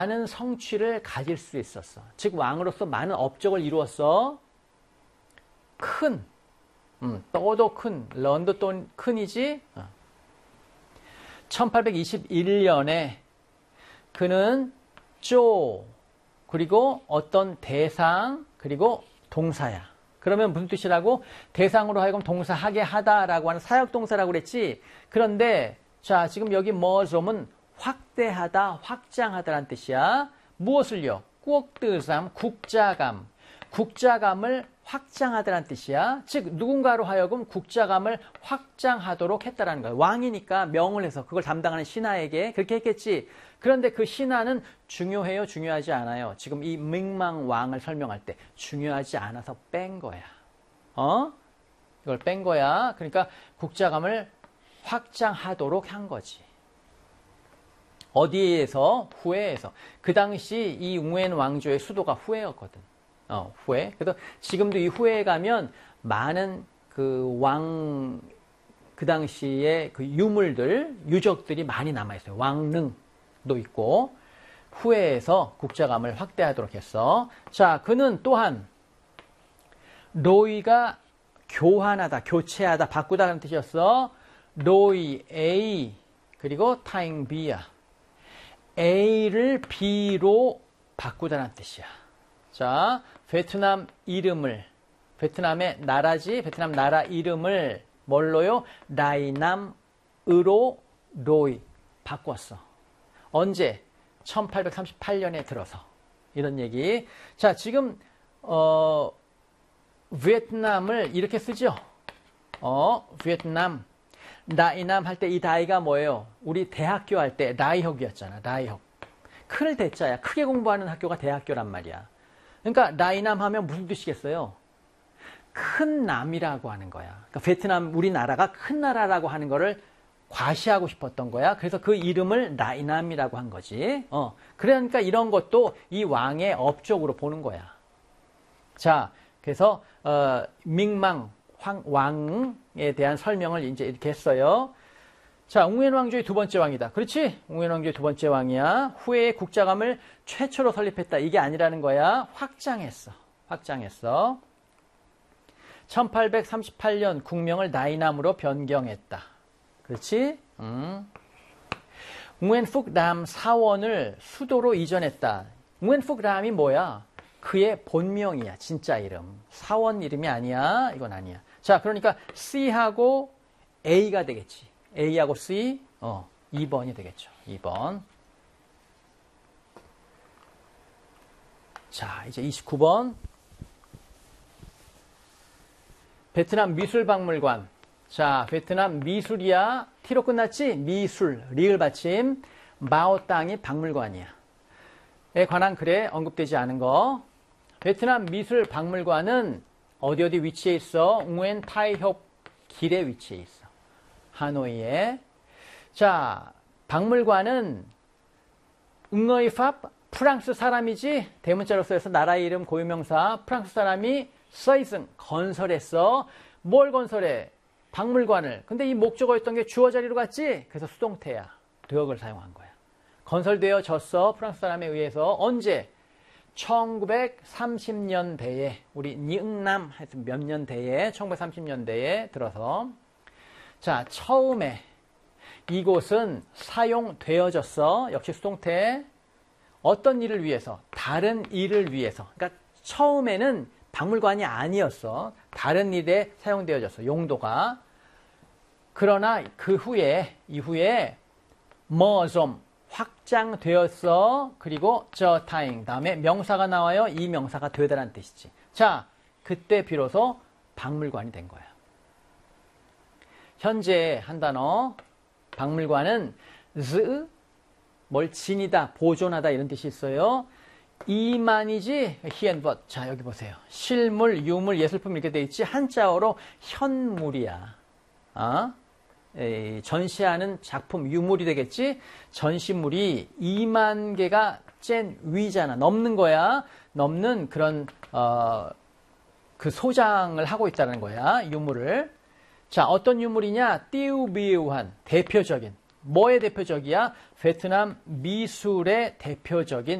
많은 성취를 가질 수 있었어. 즉 왕으로서 많은 업적을 이루었어. 큰, 또도 큰, 런도 또 큰이지. 1821년에 그는 쪼 그리고 어떤 대상 그리고 동사야. 그러면 무슨 뜻이라고? 대상으로 하여금 동사하게 하다라고 하는 사역동사라고 그랬지. 그런데 자 지금 여기 뭐좀은 확대하다, 확장하다라는 뜻이야. 무엇을요? 꾸억드삼, 국자감. 국자감을 확장하다라는 뜻이야. 즉 누군가로 하여금 국자감을 확장하도록 했다라는 거야. 왕이니까 명을 해서 그걸 담당하는 신하에게 그렇게 했겠지. 그런데 그 신하는 중요해요? 중요하지 않아요? 지금 이 밍망왕을 설명할 때 중요하지 않아서 뺀 거야. 이걸 뺀 거야. 그러니까 국자감을 확장하도록 한 거지. 어디에서? 후에에서. 그 당시 이 웅웬 왕조의 수도가 후에였거든. 후에. 그래서 지금도 이 후에 가면 많은 그 당시에 그 유물들, 유적들이 많이 남아있어요. 왕릉도 있고, 후에에서 국자감을 확대하도록 했어. 자, 그는 또한, 로이가 교환하다, 교체하다, 바꾸다라는 뜻이었어. 로이, A, 그리고 타잉 B야. A를 B로 바꾸다라는 뜻이야. 자, 베트남 이름을, 베트남의 나라지, 베트남 나라 이름을 뭘로요? 라이남으로 로이 바꿨어. 언제? 1838년에 들어서. 이런 얘기. 자, 지금 베트남을 이렇게 쓰죠? 베트남. 라이남 할 때 이 다이가 뭐예요? 우리 대학교 할 때 라이혁이었잖아. 라이혁. 큰 대자야. 크게 공부하는 학교가 대학교란 말이야. 그러니까 라이남 하면 무슨 뜻이겠어요? 큰 남이라고 하는 거야. 그러니까 베트남 우리나라가 큰 나라라고 하는 거를 과시하고 싶었던 거야. 그래서 그 이름을 라이남이라고 한 거지. 그러니까 이런 것도 이 왕의 업적으로 보는 거야. 자, 그래서 밍망 왕에 대한 설명을 이제 이렇게 했어요. 자, 웅웬 왕조의 두 번째 왕이다. 그렇지? 웅웬 왕조의 두 번째 왕이야. 후에 국자감을 최초로 설립했다. 이게 아니라는 거야. 확장했어. 1838년 국명을 나이남으로 변경했다. 그렇지? 웅웬푹람 사원을 수도로 이전했다. 웅웬푹람이 뭐야? 그의 본명이야. 진짜 이름. 사원 이름이 아니야. 이건 아니야. 자, 그러니까 C하고 A가 되겠지. A하고 C, 2번이 되겠죠. 2번. 자, 이제 29번. 베트남 미술박물관. 자, 베트남 미술이야. T로 끝났지? 미술, 리을 받침. 마오 땅이 박물관이야. 에 관한 글에 언급되지 않은 거. 베트남 미술박물관은 어디 위치해 있어? 웅웬 타이협 길에 위치해 있어. 하노이에. 자, 박물관은 응어이팝 프랑스 사람이지. 대문자로 써서 나라 이름 고유명사 프랑스 사람이 써있음 건설했어. 뭘 건설해? 박물관을. 근데 이 목적어였던 게 주어 자리로 갔지? 그래서 수동태야. 르역을 사용한 거야. 건설되어졌어. 프랑스 사람에 의해서. 언제? 1930년대에 우리 니응남 하여튼 몇 년대에 1930년대에 들어서 자 처음에 이곳은 사용되어졌어. 역시 수동태. 어떤 일을 위해서? 다른 일을 위해서. 그러니까 처음에는 박물관이 아니었어. 다른 일에 사용되어졌어. 용도가. 그러나 그 후에 이후에 뭐 좀 확장되었어. 그리고 저 타잉 다음에 명사가 나와요. 이 명사가 되다라는 뜻이지. 자, 그때 비로소 박물관이 된 거야. 현재 한 단어 박물관은 뭘 지니다, 보존하다 이런 뜻이 있어요. 이만이지 히앤벗. 자, 여기 보세요. 실물, 유물, 예술품 이렇게 돼 있지. 한자어로 현물이야. 전시하는 작품, 유물이 되겠지? 전시물이 2만 개가 짠 위잖아. 넘는 거야. 넘는 그런, 그 소장을 하고 있다는 거야. 유물을. 자, 어떤 유물이냐? 띠우비우한, 대표적인. 뭐의 대표적이야? 베트남 미술의 대표적인